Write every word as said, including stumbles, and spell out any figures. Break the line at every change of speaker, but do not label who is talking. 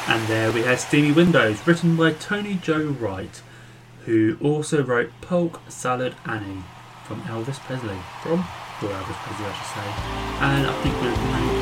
And there we have Steamy Windows, written by Tony Joe Wright, who also wrote Polk Salad Annie from Elvis Presley. From? For Elvis Presley, I should say. And I think we're